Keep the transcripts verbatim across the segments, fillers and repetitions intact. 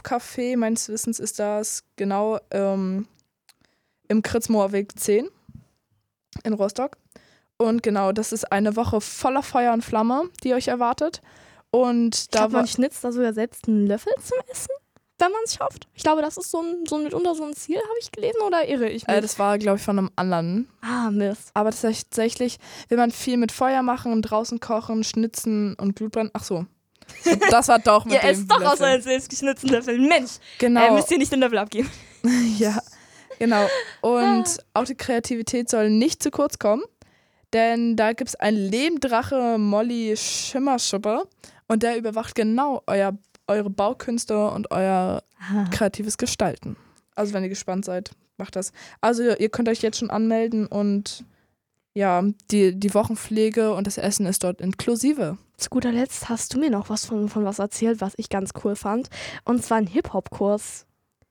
Dorfcafé, meines Wissens ist das genau ähm, im Kritzmoor Weg zehn in Rostock. Und genau, das ist eine Woche voller Feuer und Flamme, die euch erwartet. Und Ich da glaube, war man schnitzt da sogar selbst einen Löffel zum Essen, wenn man es schafft. Ich glaube, das ist so ein, so ein mitunter so ein Ziel, habe ich gelesen, oder irre ich mich? äh, das war, glaube ich, von einem anderen. ah, Mist. Aber tatsächlich will man viel mit Feuer machen, draußen kochen, schnitzen und Glutbrennen. Ach so. Das war doch mit Ihr dem esst doch aus Löffel. euren selbstgeschnitzten Löffeln. Mensch, Genau. äh, müsst ihr nicht den Löffel abgeben. Ja, genau. Und auch die Kreativität soll nicht zu kurz kommen, denn da gibt es einen Lehmdrache Molly Schimmerschuppe und der überwacht genau euer, eure Baukünste und euer Ah. kreatives Gestalten. Also wenn ihr gespannt seid, macht das. Also ihr könnt euch jetzt schon anmelden und ja, die, die Wochenpflege und das Essen ist dort inklusive. Zu guter Letzt hast du mir noch was von, von was erzählt, was ich ganz cool fand. Und zwar ein Hip-Hop-Kurs.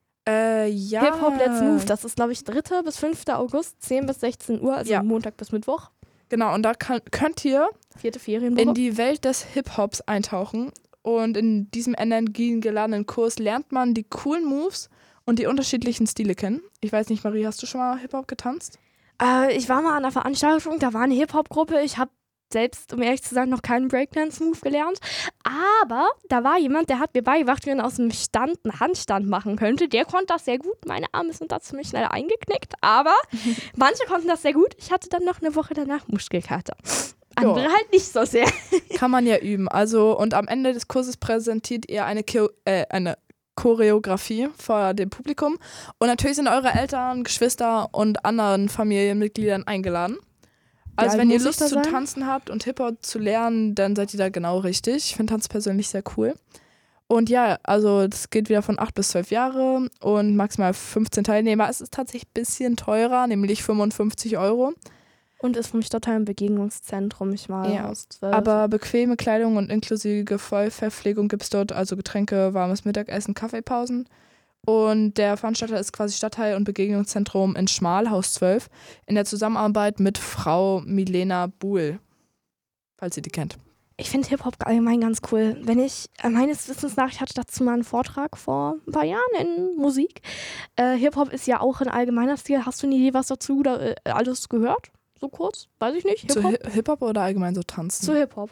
Äh, ja. Hip-Hop Let's Move. Das ist, glaube ich, dritter bis fünfter August, zehn bis sechzehn Uhr, also Ja. Montag bis Mittwoch. Genau, und da kann, könnt ihr Vierte Ferienwoche. in die Welt des Hip-Hops eintauchen. Und in diesem energiegeladenen Kurs lernt man die coolen Moves und die unterschiedlichen Stile kennen. Ich weiß nicht, Marie, hast du schon mal Hip-Hop getanzt? Äh, ich war mal an einer Veranstaltung, da war eine Hip-Hop-Gruppe. Ich habe selbst, um ehrlich zu sein, noch keinen Breakdance-Move gelernt. Aber da war jemand, der hat mir beigebracht, wie man aus dem Stand einen Handstand machen könnte. Der konnte das sehr gut. Meine Arme sind da ziemlich schnell eingeknickt. Aber manche konnten das sehr gut. Ich hatte dann noch eine Woche danach Muskelkater. Andere halt nicht so sehr. Kann man ja üben. Also, und am Ende des Kurses präsentiert ihr eine, Cheo- äh, eine Choreografie vor dem Publikum. Und natürlich sind eure Eltern, Geschwister und anderen Familienmitgliedern eingeladen. Also alt wenn ihr muss ich Lust da zu sein? tanzen habt und Hip-Hop zu lernen, dann seid ihr da genau richtig. Ich finde Tanz persönlich sehr cool. Und ja, also das geht wieder von acht bis zwölf Jahre und maximal fünfzehn Teilnehmer. Es ist tatsächlich ein bisschen teurer, nämlich fünfundfünfzig Euro. Und ist vom Stadtteil ein Begegnungszentrum. Ich war Ja, aus zwölf. Aber bequeme Kleidung und inklusive Vollverpflegung gibt es dort, also Getränke, warmes Mittagessen, Kaffeepausen. Und der Veranstalter ist quasi Stadtteil- und Begegnungszentrum in Schmalhaus zwölf in der Zusammenarbeit mit Frau Milena Buhl, falls ihr die kennt. Ich finde Hip-Hop allgemein ganz cool. Wenn ich, äh, meines Wissens nach, ich hatte dazu mal einen Vortrag vor ein paar Jahren in Musik. Äh, Hip-Hop ist ja auch ein allgemeiner Stil. Hast du eine Idee, was dazu da, äh, alles gehört? So kurz? Weiß ich nicht. Zu Hip-Hop? Hi- Hip-Hop oder allgemein so tanzen? Zu Hip-Hop.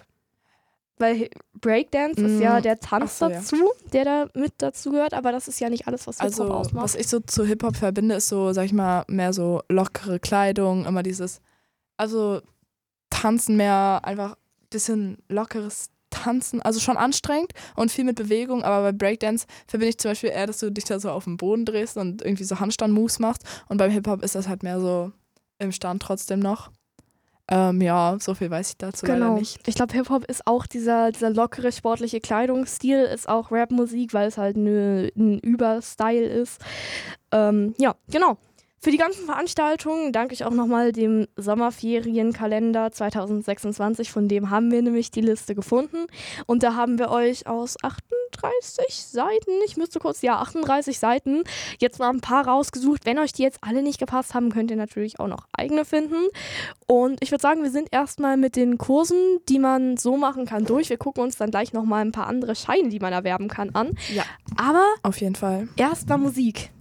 Weil Hi- Breakdance ist Mm, ja der Tanz ach so, ja. dazu, der da mit dazu gehört, aber das ist ja nicht alles, was Hip-Hop Also, ausmacht. was ich so zu Hip-Hop verbinde, ist so, sag ich mal, mehr so lockere Kleidung, immer dieses, also Tanzen mehr, einfach ein bisschen lockeres Tanzen, also schon anstrengend und viel mit Bewegung, aber bei Breakdance verbinde ich zum Beispiel eher, dass du dich da so auf den Boden drehst und irgendwie so Handstand-Moves machst und beim Hip-Hop ist das halt mehr so im Stand trotzdem noch. Ähm, ja, so viel weiß ich dazu leider Genau. nicht. Ich glaube, Hip-Hop ist auch dieser, dieser lockere, sportliche Kleidungsstil, ist auch Rap-Musik, weil es halt ne, ein Überstyle ist. Ähm, ja, genau. Für die ganzen Veranstaltungen danke ich auch nochmal dem Sommerferienkalender zwanzig sechsundzwanzig, von dem haben wir nämlich die Liste gefunden. Und da haben wir euch aus achtunddreißig Seiten, ich müsste kurz, ja, achtunddreißig Seiten, jetzt mal ein paar rausgesucht. Wenn euch die jetzt alle nicht gepasst haben, könnt ihr natürlich auch noch eigene finden. Und ich würde sagen, wir sind erstmal mit den Kursen, die man so machen kann, durch. Wir gucken uns dann gleich nochmal ein paar andere Scheine, die man erwerben kann, an. Ja. Aber Auf jeden Fall. erstmal Musik.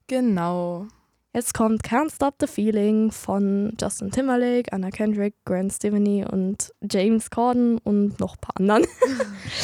Genau. Jetzt kommt Can't Stop the Feeling von Justin Timberlake, Anna Kendrick, Gwen Stefani und James Corden und noch ein paar anderen.